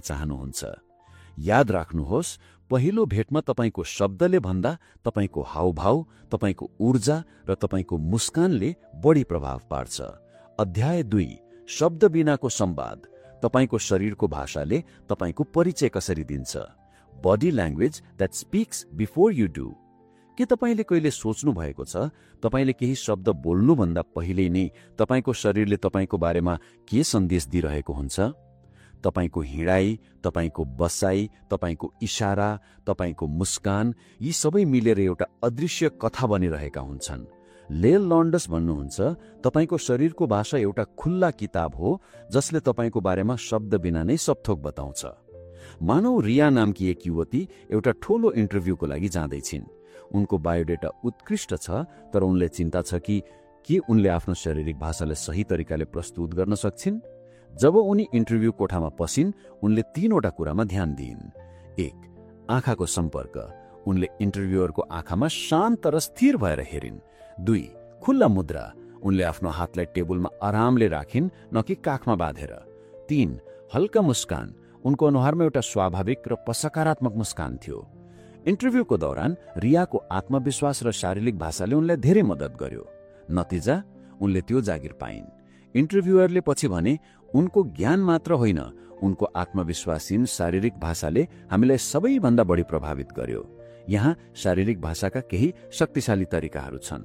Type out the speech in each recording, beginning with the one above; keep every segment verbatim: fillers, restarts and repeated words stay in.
चाहनुहुन्छ। याद राख्नुहोस्, पहिलो भेटमा तपाईँको शब्दले भन्दा तपाईँको हावभाव, तपाईँको ऊर्जा र तपाईँको मुस्कानले बढी प्रभाव पार्छ। अध्याय दुई, शब्द बिनाको संवाद। तपाईँको शरीरको भाषाले तपाईँको परिचय कसरी दिन्छ? Body language that speaks before you do. के तपाईँले कहिले सोच्नु भएको छ, तपाईँले केही शब्द बोल्नुभन्दा पहिले नै तपाईँको शरीरले तपाईँको बारेमा के सन्देश दिइरहेको हुन्छ? तपाईँको हिँडाइ, तपाईँको बसाइ, तपाईँको इशारा, तपाईँको मुस्कान, यी सबै मिलेर एउटा अदृश्य कथा बनिरहेका हुन्छन्। लेल लन्डस भन्नुहुन्छ, तपाईँको शरीरको भाषा एउटा खुल्ला किताब हो जसले तपाईँको बारेमा शब्द बिना नै सबथोक बताउँछ। मानव रिया नामकी एक युवती एउटा ठूलो इन्टरभ्यूको लागि जाँदैछिन्। उनको बायोडेटा उत्कृष्ट छ, तर उनले चिन्ता छ कि के उनले आफ्नो शारीरिक भाषालाई सही तरिकाले प्रस्तुत गर्न सक्छिन्। जब उनी इन्टरभ्यू कोठामा पसिन्, उनले तीनवटा कुरामा ध्यान दिइन्। एक, आँखाको सम्पर्क। उनले इन्टरभ्युअरको आँखामा शान्त र स्थिर भएर हेरिन्। दुई, खुल्ला मुद्रा। उनले आफ्नो हातलाई टेबलमा आरामले राखिन्, न कि काखमा बाँधेर। तीन, हल्का मुस्कान। उनको अनुहारमा एउटा स्वाभाविक र सकारात्मक मुस्कान थियो। इन्टरभ्यूको दौरान रियाको आत्मविश्वास र शारीरिक भाषाले उनलाई धेरै मद्दत गर्यो। नतिजा, उनले त्यो जागिर पाइन्। इन्टरभ्युअरले पछि भने, उनको ज्ञान मात्र होइन, उनको आत्मविश्वासहीन शारीरिक भाषाले हामीलाई सबैभन्दा बढी प्रभावित गर्यो। यहाँ शारीरिक भाषाका केही शक्तिशाली तरिकाहरू छन्।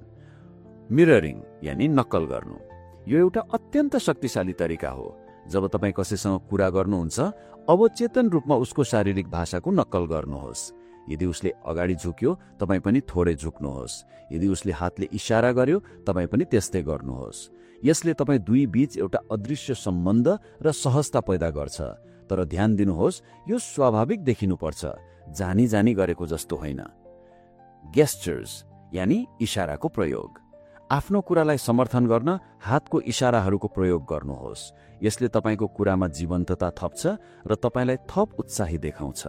मिररिङ यानि नक्कल गर्नु। यो एउटा अत्यन्त शक्तिशाली तरिका हो। जब तपाईँ कसैसँग कुरा गर्नुहुन्छ, अवचेतन रूपमा उसको शारीरिक भाषाको नक्कल गर्नुहोस्। यदि उसले अगाडि झुक्यो, तपाईँ पनि थोरै झुक्नुहोस्। यदि उसले हातले इशारा गर्यो, तपाईँ पनि त्यस्तै गर्नुहोस्। यसले तपाईँ दुई बीच एउटा अदृश्य सम्बन्ध र सहजता पैदा गर्छ। तर ध्यान दिनुहोस्, यो स्वाभाविक देखिनुपर्छ, जानी जानी गरेको जस्तो होइन। गेस्चर्स यानि इशाराको प्रयोग। आफ्नो कुरालाई समर्थन गर्न हातको इशाराहरूको प्रयोग गर्नुहोस्। यसले तपाईँको कुरामा जीवन्तता थप्छ र तपाईँलाई थप उत्साही देखाउँछ।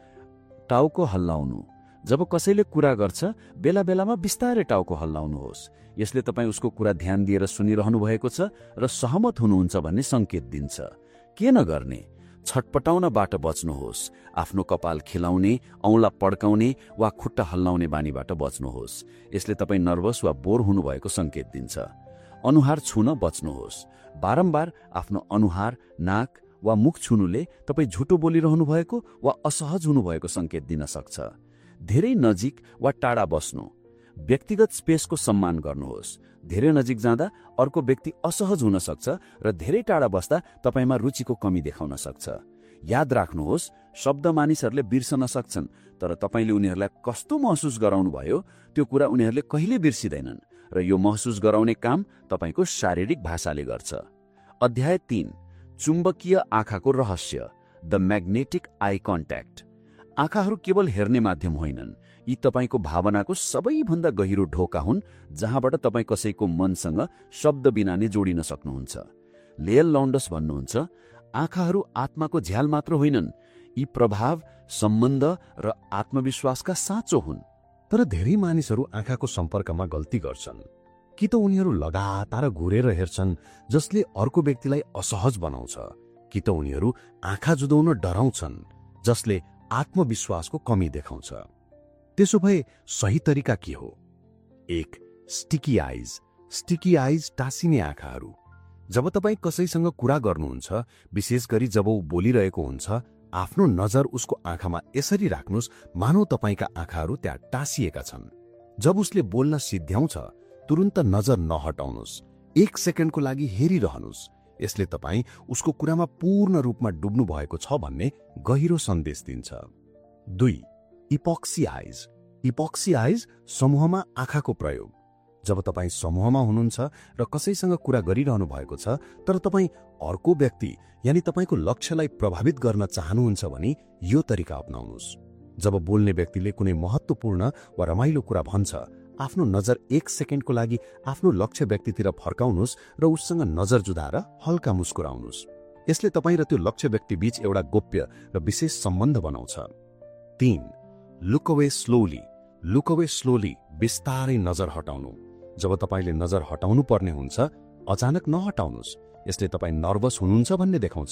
टाउको हल्लाउनु। जब कसैले कुरा गर्छ, बेला बेलामा बिस्तारै टाउको हल्लाउनुहोस्। यसले तपाईँ उसको कुरा ध्यान दिएर सुनिरहनु भएको छ र सहमत हुनुहुन्छ भन्ने संकेत दिन्छ। के नगर्ने? छटपटाउनबाट बच्नुहोस्। आफ्नो कपाल खिलाउने, औँला पड्काउने वा खुट्टा हल्लाउने बानीबाट बच्नुहोस्। यसले तपाईँ नर्भस वा बोर हुनुभएको संकेत दिन्छ। अनुहार छुन बच्नुहोस्। बारम्बार आफ्नो अनुहार, नाक वा मुख छुनुले तपाईँ झुटो बोलिरहनु भएको वा असहज हुनुभएको संकेत दिन सक्छ। धेरै नजिक वा टाढा बस्नु। व्यक्तिगत स्पेसको सम्मान गर्नुहोस्। धेरै नजिक जाँदा अर्को व्यक्ति असहज हुन सक्छ र धेरै टाढा बस्दा तपाईँमा रुचिको कमी देखाउन सक्छ। याद राख्नुहोस्, शब्द मानिसहरूले बिर्सन सक्छन्, तर तपाईँले उनीहरूलाई कस्तो महसुस गराउनु भयो त्यो कुरा उनीहरूले कहिले बिर्सिँदैनन्, र यो महसुस गराउने काम तपाईँको शारीरिक भाषाले गर्छ। अध्याय तीन, चुम्बकीय आँखाको रहस्य, द म्याग्नेटिक आई कन्ट्याक्ट। आँखाहरू केवल हेर्ने माध्यम होइनन्, यी तपाईँको भावनाको सबैभन्दा गहिरो ढोका हुन्, जहाँबाट तपाईँ कसैको मनसँग शब्द बिना नै जोडिन सक्नुहुन्छ। लेल लन्डस भन्नुहुन्छ, आँखाहरू आत्माको झ्याल मात्र होइनन्, यी प्रभाव, सम्बन्ध र आत्मविश्वासका साँचो हुन्। तर धेरै मानिसहरू आँखाको सम्पर्कमा गल्ती गर्छन्। कि त उनीहरू लगातार घुरेर हेर्छन्, जसले अर्को व्यक्तिलाई असहज बनाउँछ, कि त उनीहरू आँखा जुदाउन डराउँछन्, जसले आत्मविश्वासको कमी देखाउँछ। त्यसो भए सही तरिका के हो? एक, स्टिकी आइज। स्टिकी आइज टाँसिने आँखाहरू। जब तपाईँ कसैसँग कुरा गर्नुहुन्छ, विशेष गरी जब ऊ बोलिरहेको हुन्छ, आफ्नो नजर उसको आँखामा यसरी राख्नुहोस् मानौ तपाईँका आँखाहरू त्यहाँ टाँसिएका छन्। जब उसले बोल्न सिद्ध्याउँछ, तुरुन्त नजर नहटाउनुहोस्, एक सेकेन्डको लागि हेरिरहनुहोस्। यसले तपाईँ उसको कुरामा पूर्ण रूपमा डुब्नु भएको छ भन्ने गहिरो सन्देश दिन्छ। दुई, इपोक्सी आइज। इपोक्सी आइज समूहमा आँखाको प्रयोग। जब तपाईँ समूहमा हुनुहुन्छ र कसैसँग कुरा गरिरहनु भएको छ, तर तपाईँ अर्को व्यक्ति यानि तपाईँको लक्ष्यलाई प्रभावित गर्न चाहनुहुन्छ भने यो तरिका अपनाउनुहोस्। जब बोल्ने व्यक्तिले कुनै महत्त्वपूर्ण वा रमाइलो कुरा भन्छ, आफ्नो नजर एक सेकेन्डको लागि आफ्नो लक्ष्य व्यक्तितिर फर्काउनुहोस् र उससँग नजर जुधाएर हल्का मुस्कुराउनुहोस्। यसले तपाईँ र त्यो लक्ष्य व्यक्ति बीच एउटा गोप्य र विशेष सम्बन्ध बनाउँछ। तीन, look away slowly. Look away slowly, बिस्तारै नजर हटाउनु। जब तपाईँले नजर हटाउनु पर्ने हुन्छ, अचानक नहटाउनुहोस्। यसले तपाईँ नर्भस हुनुहुन्छ भन्ने देखाउँछ।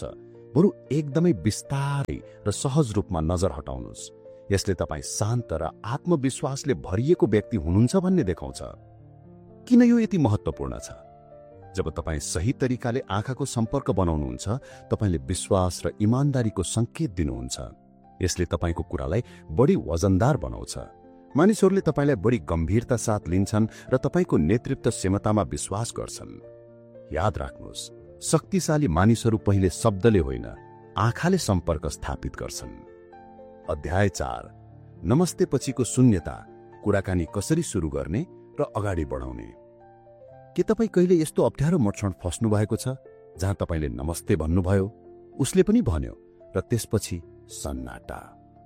बरु एकदमै बिस्तारै र सहज रूपमा नजर हटाउनुहोस्। यसले तपाईँ शान्त र आत्मविश्वासले भरिएको व्यक्ति हुनुहुन्छ भन्ने देखाउँछ। किन यो यति महत्त्वपूर्ण छ? जब तपाईँ सही तरिकाले आँखाको सम्पर्क बनाउनुहुन्छ, तपाईँले विश्वास र इमान्दारीको सङ्केत दिनुहुन्छ। यसले तपाईँको कुरालाई बढी वजनदार बनाउँछ। मानिसहरूले तपाईँलाई बढी गम्भीरता साथ लिन्छन् र तपाईँको नेतृत्व क्षमतामा विश्वास गर्छन्। याद राख्नुहोस्, शक्तिशाली मानिसहरू पहिले शब्दले होइन, आँखाले सम्पर्क स्थापित गर्छन्। अध्याय चार, नमस्ते पछिको शून्यता, कुराकानी कसरी सुरु गर्ने र अगाडि बढाउने। के तपाईँ कहिले यस्तो अप्ठ्यारो मोडक्षण फस्नु भएको छ जहाँ तपाईँले नमस्ते भन्नुभयो, उसले पनि भन्यो र त्यसपछि सन्नाटा।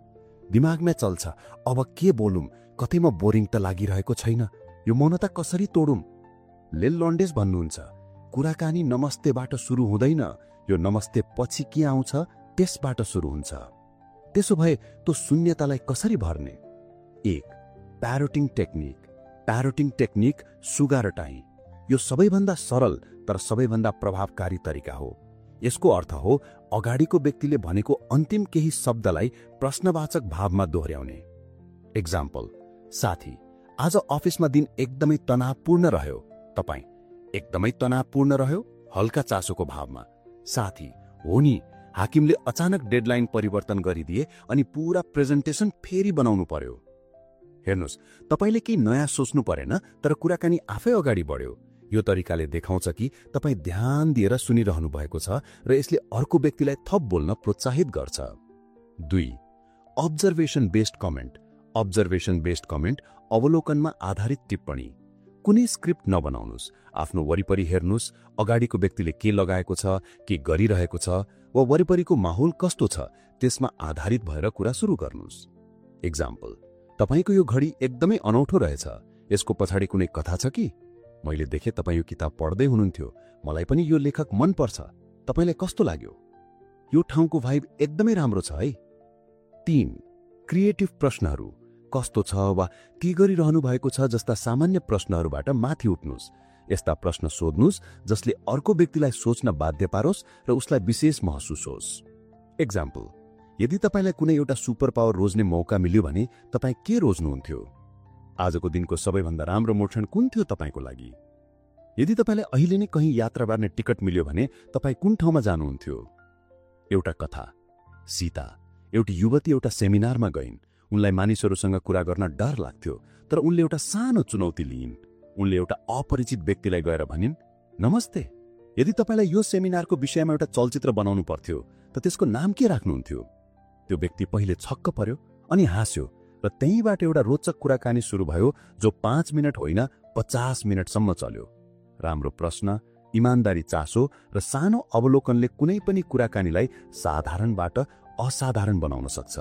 दिमागमा चल्छ, अब के बोलौँ, कतै म बोरिङ त लागिरहेको छैन, यो मौनता कसरी तोडौँ? लेल लन्डेस भन्नुहुन्छ, कुराकानी नमस्तेबाट सुरु हुँदैन, यो नमस्ते पछि के आउँछ त्यसबाट सुरु हुन्छ। त्यसो भए त्यो शून्यतालाई कसरी भर्ने? एक, प्यारोटिङ टेक्निक। प्यारोटिङ टेक्निक सुगारटाई। यो सबैभन्दा सरल तर सबैभन्दा प्रभावकारी तरिका हो। यसको अर्थ हो अगाडिको व्यक्तिले भनेको अन्तिम केही शब्दलाई प्रश्नवाचक भावमा दोहोर्याउने। एक्जाम्पल, साथी, आज अफिसमा दिन एकदमै तनावपूर्ण रह्यो। तपाईँ, एकदमै तनावपूर्ण रह्यो, हल्का चासोको भावमा। साथी, हो नि, हाकिमले अचानक डेडलाइन परिवर्तन गरिदिए अनि पूरा प्रेजेन्टेसन फेरि बनाउनु पर्यो। हेर्नुहोस्, तपाईँले केही नयाँ सोच्नु परेन, तर कुराकानी आफै अगाडि बढ्यो। यो तरिकाले देखाउँछ कि तपाईँ ध्यान दिएर सुनिरहनु भएको छ र यसले अर्को व्यक्तिलाई थप बोल्न प्रोत्साहित गर्छ। दुई, observation based comment. Observation based comment, अवलोकनमा आधारित टिप्पणी। कुनै स्क्रिप्ट नबनाउनुहोस्, आफ्नो वरिपरि हेर्नुहोस्, अगाडिको व्यक्तिले के लगाएको छ, के गरिरहेको छ वा वरिपरिको माहौल कस्तो छ, त्यसमा आधारित भएर कुरा सुरु गर्नुहोस्। एक्जाम्पल, तपाईँको यो घडी एकदमै अनौठो रहेछ, यसको पछाडि कुनै कथा छ कि? मैले देखेँ तपाईँ यो किताब पढ्दै हुनुहुन्थ्यो, मलाई पनि यो लेखक मन पर्छ, तपाईँलाई कस्तो लाग्यो? यो ठाउँको भाइब एकदमै राम्रो छ है। तीन, क्रिएटिभ प्रश्नहरू। कस्तो छ वा के गरिरहनु भएको छ जस्ता सामान्य प्रश्नहरूबाट माथि उठ्नुहोस्। यस्ता प्रश्न सोध्नुहोस् जसले अर्को व्यक्तिलाई सोच्न बाध्य पारोस् र उसलाई विशेष महसुस होस्। एक्जाम्पल, यदि तपाईँलाई कुनै एउटा सुपर पावर रोज्ने मौका मिल्यो भने तपाईँ के रोज्नुहुन्थ्यो? आजको दिनको सबैभन्दा राम्रो मोडक्षण कुन थियो तपाईँको लागि? यदि तपाईँलाई अहिले नै कहीँ यात्रा गर्ने टिकट मिल्यो भने तपाईँ कुन ठाउँमा जानुहुन्थ्यो? एउटा कथा, सीता, एउटी युवती एउटा सेमिनारमा गइन्। उनलाई मानिसहरूसँग कुरा गर्न डर लाग्थ्यो, तर उनले एउटा सानो चुनौती लिइन्। उनले एउटा अपरिचित व्यक्तिलाई गएर भनिन्, नमस्ते, यदि तपाईँलाई यो सेमिनारको विषयमा एउटा चलचित्र बनाउनु पर्थ्यो त त्यसको नाम के राख्नुहुन्थ्यो? त्यो व्यक्ति पहिले छक्क पर्यो अनि हाँस्यो र त्यहीँबाट एउटा रोचक कुराकानी सुरु भयो जो पाँच मिनट होइन पचास मिनटसम्म चल्यो। राम्रो प्रश्न, इमान्दारी चासो र सानो अवलोकनले कुनै पनि कुराकानीलाई साधारणबाट असाधारण बनाउन सक्छ।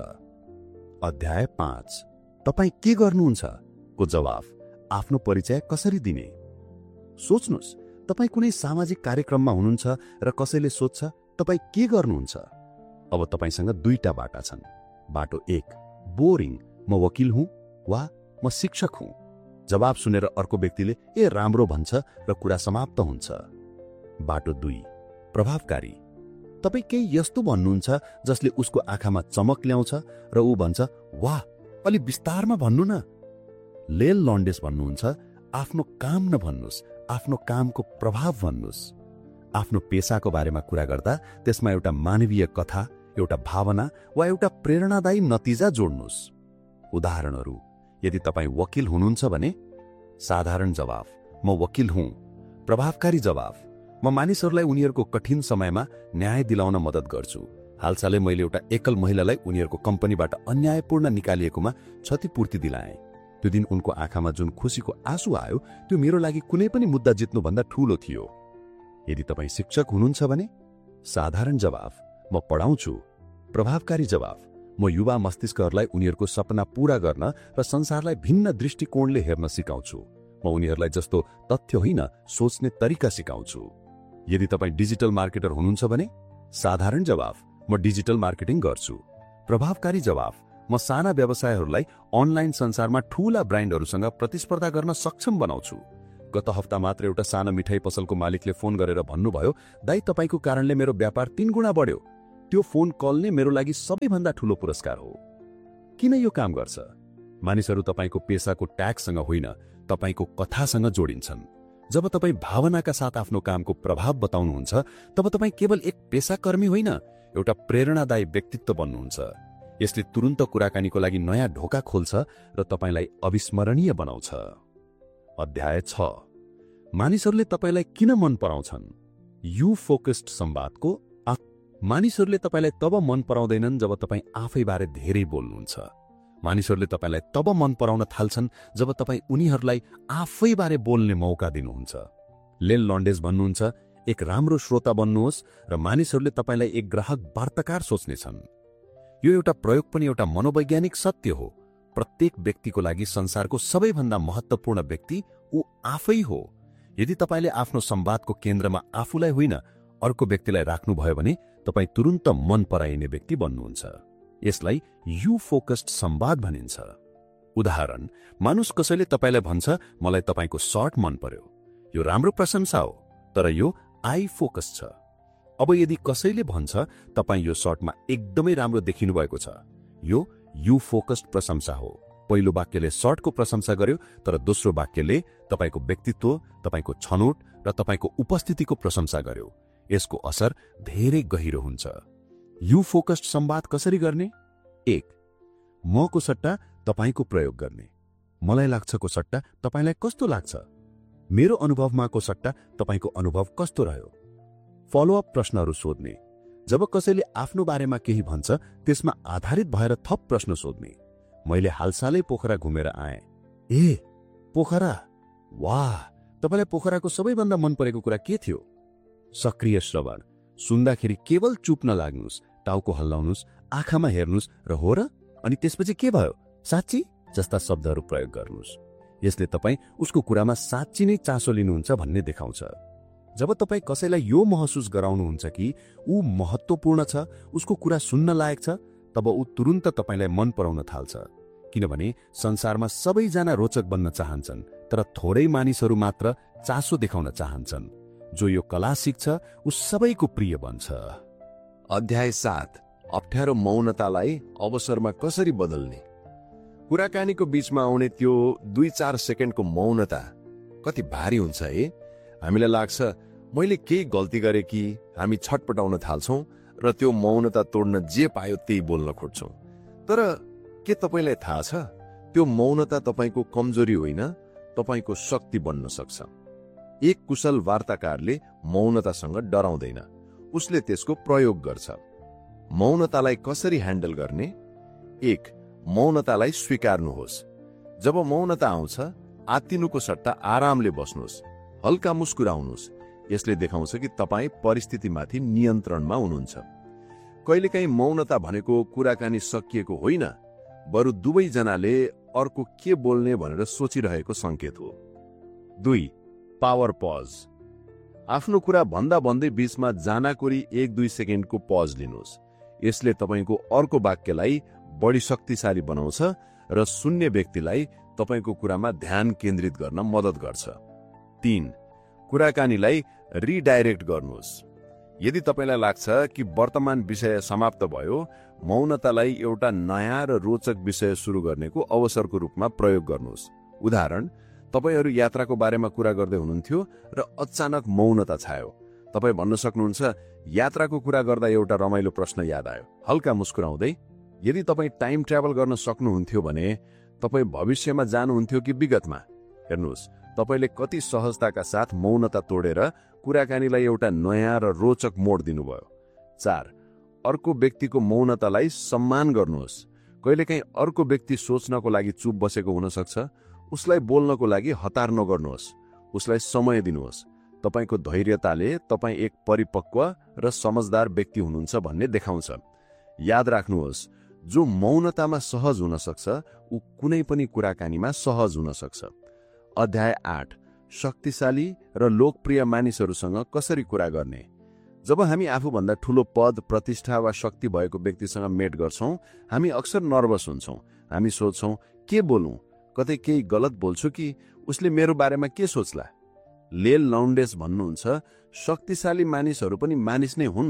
अध्याय पाँच, तपाईँ के गर्नुहुन्छ को जवाफ, आफ्नो परिचय कसरी दिने। सोच्नुहोस्, तपाईँ कुनै सामाजिक कार्यक्रममा हुनुहुन्छ र कसैले सोध्छ तपाईँ के गर्नुहुन्छ। अब तपाईँसँग दुईटा बाटा छन्। बाटो एक, बोरिङ, म वकिल हुँ वा म शिक्षक हुँ। जवाब सुनेर अर्को व्यक्तिले ए राम्रो भन्छ र कुरा समाप्त हुन्छ। बाटो दुई, प्रभावकारी, तपाईँ केही यस्तो भन्नुहुन्छ जसले उसको आँखामा चमक ल्याउँछ र ऊ भन्छ वाह, अलि विस्तारमा भन्नु न। लेल लन्डेस भन्नुहुन्छ, आफ्नो काम नभन्नुहोस्, आफ्नो कामको प्रभाव भन्नुहोस्। आफ्नो पेसाको बारेमा कुरा गर्दा त्यसमा एउटा मानवीय कथा, एउटा भावना वा एउटा प्रेरणादायी नतिजा जोड्नुहोस्। उदाहरणहरू, यदि तपाईँ वकिल हुनुहुन्छ भने साधारण जवाफ, म वकिल हुँ। प्रभावकारी जवाफ, म मानिसहरूलाई उनीहरूको कठिन समयमा न्याय दिलाउन मद्दत गर्छु। हालसालै मैले एउटा एकल महिलालाई उनीहरूको कम्पनीबाट अन्यायपूर्ण निकालिएकोमा क्षतिपूर्ति दिलाएँ। त्यो दिन उनको आँखामा जुन खुसीको आँसु आयो त्यो मेरो लागि कुनै पनि मुद्दा जित्नुभन्दा ठूलो थियो। यदि तपाईँ शिक्षक हुनुहुन्छ भने साधारण जवाफ, म पढाउँछु। प्रभावकारी जवाफ, म युवा मस्तिष्कहरूलाई उनीहरूको सपना पूरा गर्न र संसारलाई भिन्न दृष्टिकोणले हेर्न सिकाउँछु। म उनीहरूलाई जस्तो तथ्य होइन सोच्ने तरिका सिकाउँछु। यदि तपाईँ डिजिटल मार्केटर हुनुहुन्छ भने साधारण जवाफ, म डिजिटल मार्केटिङ गर्छु। प्रभावकारी जवाफ, म साना व्यवसायहरूलाई अनलाइन संसारमा ठूला ब्रान्डहरूसँग प्रतिस्पर्धा गर्न सक्षम बनाउँछु। गत हप्ता मात्र एउटा सानो मिठाई पसलको मालिकले फोन गरेर भन्नुभयो, दाइ, तपाईँको कारणले मेरो व्यापार तीन गुणा बढ्यो। त्यो फोन कल नै मेरो लागि सबैभन्दा ठूलो पुरस्कार हो। किन यो काम गर्छ? मानिसहरू तपाईँको पेसाको ट्यागसँग होइन, तपाईँको कथासँग जोडिन्छन्। जब तपाईँ भावनाका साथ आफ्नो कामको प्रभाव बताउनुहुन्छ, तब तपाईँ केवल एक पेसाकर्मी होइन, एउटा प्रेरणादायी व्यक्तित्व बन्नुहुन्छ। यसले तुरुन्त कुराकानीको लागि नयाँ ढोका खोल्छ र तपाईँलाई अविस्मरणीय बनाउँछ। अध्याय छ, मानिसहरूले तपाईँलाई किन मन पराउँछन्? यु फोकस्ड संवादको आ मानिसहरूले तपाईँलाई तब मन पराउँदैनन् जब तपाईँ आफैबारे धेरै बोल्नुहुन्छ। मानिसहरूले तपाईँलाई तब मन पराउन थाल्छन् जब तपाईँ उनीहरूलाई आफैबारे बोल्ने मौका दिनुहुन्छ। लेन लन्डेज भन्नुहुन्छ, एक राम्रो श्रोता बन्नुहोस् र मानिसहरूले तपाईँलाई एक ग्राहक वार्ताकार सोच्नेछन्। यो एउटा प्रयोग पनि एउटा मनोवैज्ञानिक सत्य हो। प्रत्येक व्यक्तिको लागि संसारको सबैभन्दा महत्त्वपूर्ण व्यक्ति ऊ आफै हो। यदि तपाईँले आफ्नो संवादको केन्द्रमा आफूलाई होइन अर्को व्यक्तिलाई राख्नुभयो भने तपाईँ तुरुन्त मन पराइने व्यक्ति बन्नुहुन्छ। यसलाई यु फोकस्ड संवाद भनिन्छ। उदाहरण, मानुस कसैले तपाईँलाई भन्छ, मलाई तपाईँको सर्ट मन पर्यो। यो राम्रो प्रशंसा हो, तर यो आई फोकस छ। अब यदि कसैले भन्छ, तपाईँ यो सर्टमा एकदमै राम्रो देखिनु भएको छ, यो यु फोकस्ड प्रशंसा हो। पहिलो वाक्यले सर्टको प्रशंसा गर्यो, तर दोस्रो वाक्यले तपाईँको व्यक्तित्व, तपाईँको छनौट र तपाईँको उपस्थितिको प्रशंसा गर्यो। यसको असर धेरै गहिरो हुन्छ। यु फोकस्ड संवाद कसरी गर्ने? एक, मको सट्टा तपाईँको प्रयोग गर्ने। मलाई लाग्छको सट्टा तपाईँलाई कस्तो लाग्छ? मेरो अनुभवमाको सट्टा तपाईँको अनुभव कस्तो रह्यो? फलोअप प्रश्नहरू सोध्ने। जब कसैले आफ्नो बारेमा केही भन्छ, त्यसमा आधारित भएर थप प्रश्न सोध्ने। मैले हालसालै पोखरा घुमेर आएँ। ए, पोखरा? वाह, तपाईँलाई पोखराको सबैभन्दा मन परेको कुरा के थियो? सक्रिय श्रवण। सुन्दाखेरि केवल चुप नलाग्नुस्, टाउको हल्लाउनुस्, आँखामा हेर्नुस् र हो र अनि त्यसपछि के भयो, साँच्ची जस्ता शब्दहरू प्रयोग गर्नुस्। यसले तपाईँ उसको कुरामा साँच्ची नै चासो लिनुहुन्छ भन्ने देखाउँछ। जब तपाईँ कसैलाई यो महसुस गराउनुहुन्छ कि ऊ महत्त्वपूर्ण छ, उसको कुरा सुन्न लायक छ, तब ऊ तुरुन्त तपाईँलाई मन पराउन थाल्छ। किनभने संसारमा सबैजना रोचक बन्न चाहन्छन्, तर थोरै मानिसहरू मात्र चासो देखाउन चाहन्छन्। जो यो कला सिक्छ ऊ सबैको प्रिय बन्छ। अध्याय सात, अप्ठ्यारो मौनतालाई अवसरमा कसरी बदल्ने। कुराकानीको बीचमा आउने त्यो दुई चार सेकेन्डको मौनता कति भारी हुन्छ है। हामीलाई लाग्छ मैले केही गल्ती गरेँ कि हामी छटपटाउन थाल्छौँ र त्यो मौनता तोड्न जे पायो त्यही बोल्न खोज्छौँ। तर के तपाईँलाई थाहा छ, त्यो मौनता तपाईँको कमजोरी होइन, तपाईँको शक्ति बन्न सक्छ। एक कुशल वार्ताकारले मौनतासँग डराउँदैन, उसले त्यसको प्रयोग गर्छ। मौनतालाई कसरी ह्यान्डल गर्ने? एक, मौनतालाई स्वीकार्नुहोस्। जब मौनता आउँछ, आत्तिनुको सट्टा आरामले बस्नुहोस्, हल्का मुस्कुराउनुहोस्। यसले देखाउँछ कि तपाईँ परिस्थितिमाथि नियन्त्रणमा हुनुहुन्छ। कहिलेकाहीँ मौनता भनेको कुराकानी सकिएको होइन, बरु दुवैजनाले अर्को के बोल्ने भनेर सोचिरहेको संकेत हो। दुई, पावर पज। आफ्नो कुरा भन्दा भन्दै बीचमा जानाकोरी एक दुई सेकेन्डको पज लिनुहोस्। यसले तपाईँको अर्को वाक्यलाई बढी शक्तिशाली बनाउँछ र सुन्ने व्यक्तिलाई तपाईँको कुरामा ध्यान केन्द्रित गर्न मद्दत गर्छ। तीन, कुराकानीलाई रिडाइरेक्ट गर्नुहोस्। यदि तपाईँलाई लाग्छ कि वर्तमान विषय समाप्त भयो, मौनतालाई एउटा नयाँ र रोचक विषय सुरु गर्नेको अवसरको रूपमा प्रयोग गर्नुहोस्। उदाहरण, तपाईँहरू यात्राको बारेमा कुरा गर्दै हुनुहुन्थ्यो र अचानक मौनता छायो। तपाईँ भन्न सक्नुहुन्छ, यात्राको कुरा गर्दा एउटा रमाइलो प्रश्न याद आयो, हल्का मुस्कुराउँदै। यदि तपाईँ टाइम ट्राभल गर्न सक्नुहुन्थ्यो भने तपाईँ भविष्यमा जानुहुन्थ्यो कि विगतमा? हेर्नुहोस्, तपाईँले कति सहजताका साथ मौनता तोडेर कुराकानीलाई एउटा नयाँ र रोचक मोड दिनुभयो। चार, अर्को व्यक्तिको मौनतालाई सम्मान गर्नुहोस्। कहिलेकाहीँ अर्को व्यक्ति सोच्नको लागि चुप बसेको हुन सक्छ। उसलाई बोल्नको लागि हतार नगर्नुहोस्, उसलाई समय दिनुहोस्। तपाईँको धैर्यताले तपाईँ एक परिपक्व र समझदार व्यक्ति हुनुहुन्छ भन्ने देखाउँछ। याद राख्नुहोस्, जो मौनतामा सहज हुन सक्छ ऊ कुनै पनि कुराकानीमा सहज हुन सक्छ। अध्याय आठ, शक्तिशाली र लोकप्रिय मानिसहरूसँग कसरी कुरा गर्ने। जब हामी आफूभन्दा ठूलो पद, प्रतिष्ठा वा शक्ति भएको व्यक्तिसँग मेट गर्छौं, हामी अक्सर नर्भस हुन्छौं। हामी सोच्छौं, के बोलौं, कतै केही गलत बोल्छु कि उसले मेरो बारेमा के सोच्ला। लेल लाउन्डेस भन्नुहुन्छ, शक्तिशाली मानिसहरू पनि मानिस नै हुन्,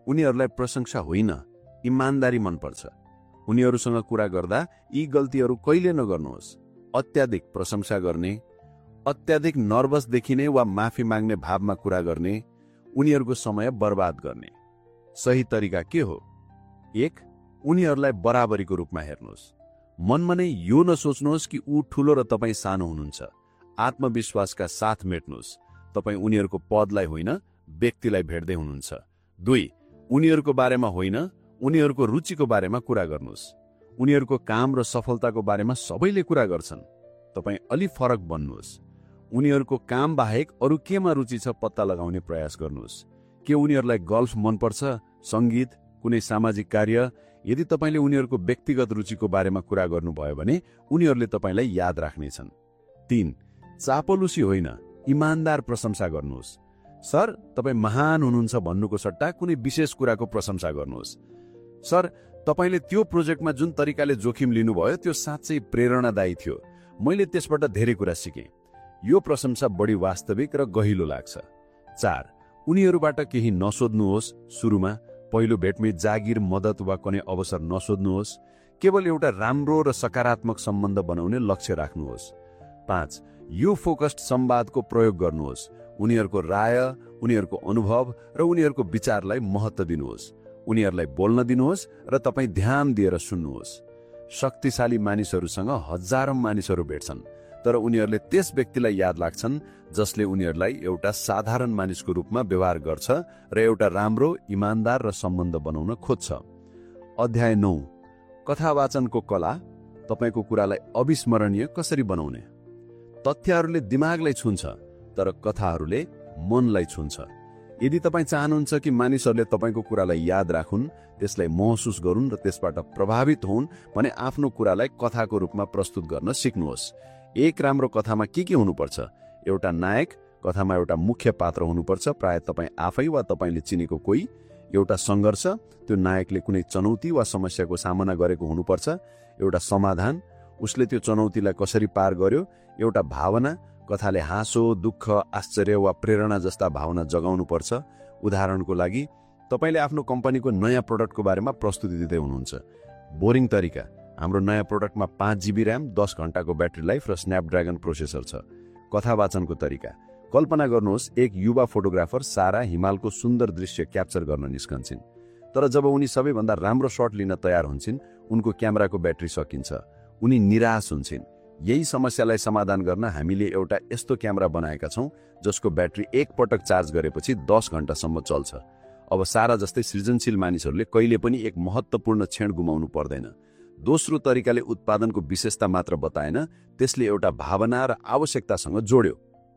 उनीहरूलाई प्रशंसा होइन, इमान्दारी मनपर्छ। उनीहरूसँग कुरा गर्दा यी गल्तीहरू कहिले नगर्नुहोस्। अत्याधिक प्रशंसा गर्ने, अत्याधिक नर्भस देखिने वा माफी माग्ने भावमा कुरा गर्ने, उनीहरूको समय बर्बाद गर्ने। सही तरिका के हो? एक, उनीहरूलाई बराबरीको रूपमा हेर्नुहोस्। मनमा नै यो नसोच्नुहोस् कि ऊ ठूलो र तपाईँ सानो हुनुहुन्छ। आत्मविश्वासका साथ मेट्नुहोस्। तपाईँ उनीहरूको पदलाई होइन, व्यक्तिलाई भेट्दै हुनुहुन्छ। दुई, उनीहरूको बारेमा होइन, उनीहरूको रुचिको बारेमा कुरा गर्नुहोस्। उनीहरूको काम र सफलताको बारेमा सबैले कुरा गर्छन्। तपाईँ अलि फरक बन्नुहोस्। उनीहरूको काम बाहेक अरू केमा रुचि छ पत्ता लगाउने प्रयास गर्नुहोस्। के उनीहरूलाई गल्फ मनपर्छ, सङ्गीत, कुनै सामाजिक कार्य? यदि तपाईँले उनीहरूको व्यक्तिगत रुचिको बारेमा कुरा गर्नुभयो भने उनीहरूले तपाईँलाई याद राख्नेछन्। तीन, चापलुसी होइन, इमान्दार प्रशंसा गर्नुहोस्। सर, तपाईँ महान हुनुहुन्छ भन्नुको सट्टा कुनै विशेष कुराको प्रशंसा गर्नुहोस्। सर, तपाईँले त्यो प्रोजेक्टमा जुन तरिकाले जोखिम लिनुभयो त्यो साँच्चै प्रेरणादायी थियो। मैले त्यसबाट धेरै कुरा सिकेँ। यो प्रशंसा बढी वास्तविक र गहिलो लाग्छ। चार, उनीहरूबाट केही नसोध्नुहोस्। सुरुमा पहिलो भेटमै जागिर, मद्दत वा कुनै अवसर नसोध्नुहोस्। केवल एउटा राम्रो र सकारात्मक सम्बन्ध बनाउने लक्ष्य राख्नुहोस्। पाँच, यो फोकस्ड संवादको प्रयोग गर्नुहोस्। उनीहरूको राय, उनीहरूको अनुभव र उनीहरूको विचारलाई महत्त्व दिनुहोस्। उनीहरूलाई बोल्न दिनुहोस् र तपाईँ ध्यान दिएर सुन्नुहोस्। शक्तिशाली मानिसहरूसँग हजारौं मानिसहरू भेट्छन्, तर उनीहरूले त्यस व्यक्तिलाई याद लाग्छन् जसले उनीहरूलाई एउटा साधारण मानिसको रूपमा व्यवहार गर्छ र एउटा राम्रो, इमान्दार र सम्बन्ध बनाउन खोज्छ। अध्याय नौ, कथावाचनको कला। तपाईँको कुरालाई अविस्मरणीय कसरी बनाउने? तथ्यहरूले दिमागलाई छुन्छ, तर कथाहरूले मनलाई छुन्छ। यदि तपाईँ चाहनुहुन्छ कि मानिसहरूले तपाईँको कुरालाई याद राखुन्, त्यसलाई महसुस गरून् र त्यसबाट प्रभावित हुन् भने आफ्नो कुरालाई कथाको रूपमा प्रस्तुत गर्न सिक्नुहोस्। एक राम्रो कथामा के के हुनुपर्छ? एउटा नायक, कथामा एउटा मुख्य पात्र हुनुपर्छ, प्राय तपाईँ आफै वा तपाईँले चिनेको कोही। एउटा सङ्घर्ष, त्यो नायकले कुनै चुनौती वा समस्याको सामना गरेको हुनुपर्छ। एउटा समाधान, उसले त्यो चुनौतीलाई कसरी पार गर्यो। एउटा भावना, कथाले हाँसो, दुःख, आश्चर्य वा प्रेरणा जस्ता भावना जगाउनु पर्छ। उदाहरणको लागि, तपाईँले आफ्नो कम्पनीको नयाँ प्रोडक्टको बारेमा प्रस्तुति दिँदै हुनुहुन्छ। बोरिङ तरिका, हाम्रो नयाँ प्रोडक्टमा पाँच जिबी ऱ्याम, दस घण्टाको ब्याट्री लाइफ र स्न्यापड्रागन प्रोसेसर छ। कथावाचनको तरिका, कल्पना गर्नुहोस् एक युवा फोटोग्राफर सारा हिमालको सुन्दर दृश्य क्याप्चर गर्न निस्कन्छन्, तर जब उनी सबैभन्दा राम्रो शट लिन तयार हुन्छन्, उनको क्यामेराको ब्याट्री सकिन्छ। उनी निराश हुन्छन्। यही समस्यालाई समाधान गर्न हामीले एउटा यस्तो क्यामेरा बनाएका छौँ जसको ब्याट्री एक पटक चार्ज गरेपछि दस घण्टासम्म चल्छ। अब सारा जस्तै सृजनशील मानिसहरूले कहिले पनि एक महत्त्वपूर्ण क्षण गुमाउनु पर्दैन। दोस्रो तरिकाले उत्पादनको विशेषता मात्र बताएन, त्यसले एउटा भावना र आवश्यकतासँग जोड्यो।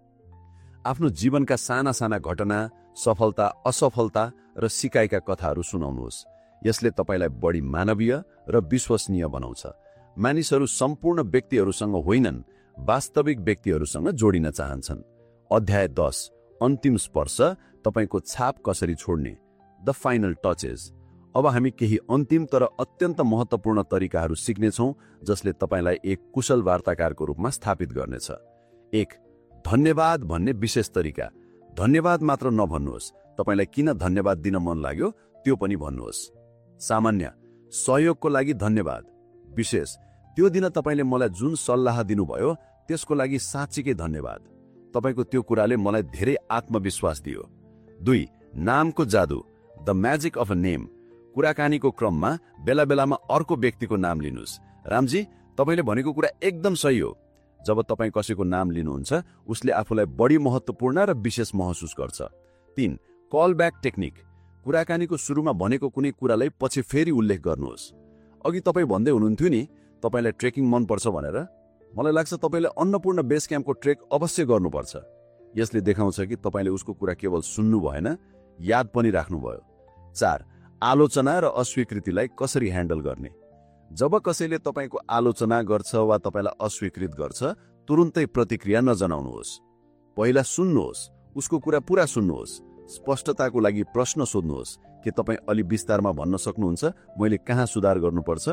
आफ्नो जीवनका साना साना घटना, सफलता, असफलता र सिकाइका कथाहरू सुनाउनुहोस्। यसले तपाईँलाई बढी मानवीय र विश्वसनीय बनाउँछ। मानिसहरू सम्पूर्ण व्यक्तिहरूसँग होइनन्, वास्तविक व्यक्तिहरूसँग जोडिन चाहन्छन्। अध्याय दस, अन्तिम स्पर्श, तपाईँको छाप कसरी छोड्ने, द फाइनल टचेस। अब हामी केही अन्तिम तर अत्यन्त महत्त्वपूर्ण तरिकाहरू सिक्नेछौँ जसले तपाईँलाई एक कुशल वार्ताकारको रूपमा स्थापित गर्नेछ। एक, धन्यवाद भन्ने विशेष तरिका। धन्यवाद मात्र नभन्नुहोस्, तपाईँलाई किन धन्यवाद दिन मन लाग्यो त्यो पनि भन्नुहोस्। सामान्य, सहयोगको लागि धन्यवाद। विशेष, त्यो दिन तपाईँले मलाई जुन सल्लाह दिनुभयो त्यसको लागि साँच्चीकै धन्यवाद। तपाईँको त्यो कुराले मलाई धेरै आत्मविश्वास दियो। दुई, नामको जादु, the magic of a name. कुराकानीको क्रममा बेला बेलामा अर्को व्यक्तिको नाम लिनुहोस्। रामजी, तपाईँले भनेको कुरा एकदम सही हो। जब तपाईँ कसैको नाम लिनुहुन्छ, उसले आफूलाई बढी महत्त्वपूर्ण र विशेष महसुस गर्छ। तीन, कल ब्याक टेक्निक। कुराकानीको सुरुमा भनेको कुनै कुरालाई पछि फेरि उल्लेख गर्नुहोस्। अघि तपाईँ भन्दै हुनुहुन्थ्यो नि तपाईँलाई ट्रेकिङ मनपर्छ भनेर। मलाई लाग्छ तपाईँले अन्नपूर्ण बेस क्याम्पको ट्रेक अवश्य गर्नुपर्छ। यसले देखाउँछ कि तपाईँले उसको कुरा केवल सुन्नु भएन, याद पनि राख्नुभयो। चार, आलोचना र अस्वीकृतिलाई कसरी ह्यान्डल गर्ने। जब कसैले तपाईँको आलोचना गर्छ वा तपाईँलाई अस्वीकृत गर्छ, तुरुन्तै प्रतिक्रिया नजनाउनुहोस्। पहिला सुन्नुहोस्, उसको कुरा पुरा सुन्नुहोस्। स्पष्टताको लागि प्रश्न सोध्नुहोस्, के तपाईँ अलि विस्तारमा भन्न सक्नुहुन्छ, मैले कहाँ सुधार गर्नुपर्छ।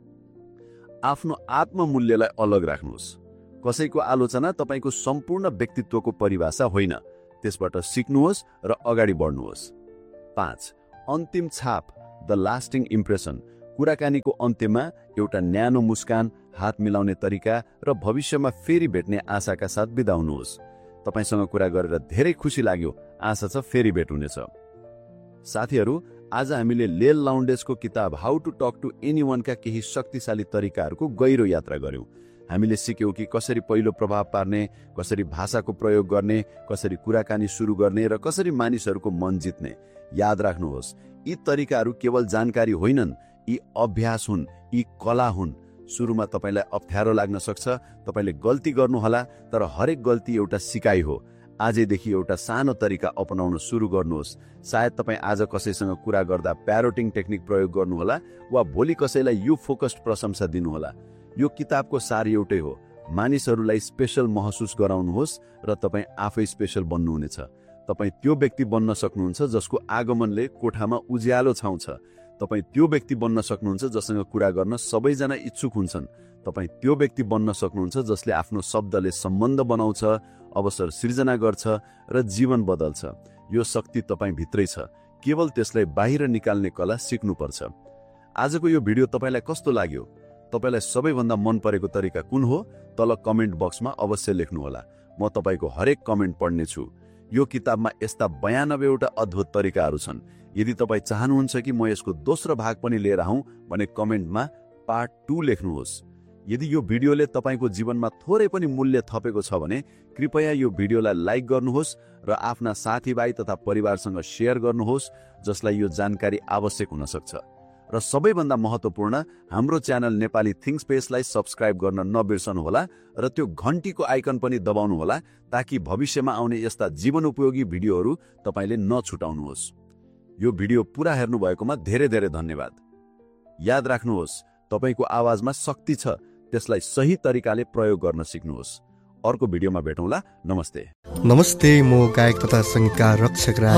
आफ्नो आत्ममूल्यलाई अलग राख्नुहोस्। कसैको आलोचना तपाईँको सम्पूर्ण व्यक्तित्वको परिभाषा होइन, त्यसबाट सिक्नुहोस् र अगाडि बढ्नुहोस्। पाँच, अन्तिम छाप, द लास्टिङ इम्प्रेसन। कुराकानीको अन्त्यमा एउटा न्यानो मुस्कान, हात मिलाउने तरिका र भविष्यमा फेरि भेट्ने आशाका साथ बिदा हुनुहोस्। तपाईसँग कुरा गरेर धेरै खुसी लाग्यो। आशा छ फेरि भेट हुनेछ। साथीहरू, आज हामीले लेल लाउन्डेसको किताब हाउ टु टक टु एनीवनका केही शक्तिशाली तरिकाहरूको गहिरो यात्रा गर्यौं। हामीले सिक्यौं कि कसरी पहिलो प्रभाव पार्ने, कसरी भाषाको प्रयोग गर्ने, कसरी कुराकानी सुरु गर्ने र कसरी मानिसहरूको मन जित्ने। याद राख्नुहोस्, यी तरिकाहरू केवल जानकारी होइनन्, यी अभ्यास हुन्, यी कला हुन्। सुरुमा तपाईलाई अप्ठ्यारो लाग्न सक्छ, तपाईले गल्ती गर्नुहोला, तर हरेक गल्ती एउटा सिकाइ हो। आजैदेखि एउटा सानो तरिका अपनाउन सुरु गर्नुहोस्। सायद तपाईँ आज कसैसँग कुरा गर्दा प्यारोटिङ टेक्निक प्रयोग गर्नुहोला वा भोलि कसैलाई यो फोकस्ड प्रशंसा दिनुहोला। यो किताबको सार एउटै हो, मानिसहरूलाई स्पेशल महसुस गराउनुहोस् र तपाईँ आफै स्पेशल बन्नुहुनेछ। तपाईँ त्यो व्यक्ति बन्न सक्नुहुन्छ जसको आगमनले कोठामा उज्यालो छाउँछ। तपाईँ त्यो व्यक्ति बन्न सक्नुहुन्छ जसँग कुरा गर्न सबैजना इच्छुक हुन्छन्। तपाईँ त्यो व्यक्ति बन्न सक्नुहुन्छ जसले आफ्नो शब्दले सम्बन्ध बनाउँछ, अवसर सिर्जना गर्छ र जीवन बदल्छ। यो शक्ति तपाईँ भित्रै छ, केवल त्यसलाई बाहिर निकाल्ने कला सिक्नुपर्छ। आजको यो भिडियो तपाईँलाई कस्तो लाग्यो? तपाईँलाई सबैभन्दा मन परेको तरिका कुन हो? तल कमेन्ट बक्समा अवश्य लेख्नुहोला। म तपाईँको हरेक कमेन्ट पढ्नेछु। यो किताबमा यस्ता बयानब्बेवटा अद्भुत तरिकाहरू छन्। यदि तपाईँ चाहनुहुन्छ कि म यसको दोस्रो भाग पनि लिएर आउँ भने कमेन्टमा पार्ट टू लेख्नुहोस्। यदि यो भिडियोले तपाईँको जीवनमा थोरै पनि मूल्य थपेको छ भने कृपया यो भिडियोलाई लाइक गर्नुहोस् र आफ्ना साथीभाइ तथा परिवारसँग शेयर गर्नुहोस् जसलाई यो जानकारी आवश्यक हुन सक्छ। र सबैभन्दा महत्त्वपूर्ण, हाम्रो च्यानल नेपाली थिङ्क स्पेसलाई सब्स्क्राइब गर्न नबिर्सनुहोला र त्यो घन्टीको आइकन पनि दबाउनुहोला ताकि भविष्यमा आउने यस्ता जीवनोपयोगी भिडियोहरू तपाईँले नछुटाउनुहोस्। यो भिडियो पुरा हेर्नुभएकोमा धेरै धेरै धन्यवाद। याद राख्नुहोस्, तपाईँको आवाजमा शक्ति छ, त्यसलाई सही तरिकाले प्रयोग गर्न सिक्नुहोस्। अर्को भिडियोमा भेटौँला। नमस्ते। नमस्ते, म गायक तथा सङ्गीतकार रक्षक राई।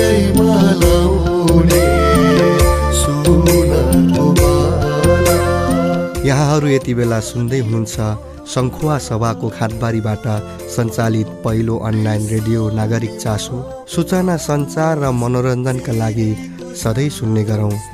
यहाँहरू यति बेला सुन्दै हुनुहुन्छ सङ्खुवा सभाको खाटबारीबाट सञ्चालित पहिलो अनलाइन रेडियो नागरिक चासो। सूचना, सञ्चार र मनोरञ्जनका लागि सधैँ सुन्ने गरौँ